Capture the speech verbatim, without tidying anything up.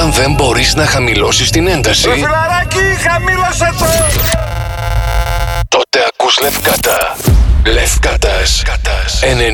όταν δεν μπορείς να χαμηλώσεις την ένταση, Ρε φιλαράκι, χαμήλωσε το! τότε ακούς Λευκάτα. Λευκάτας.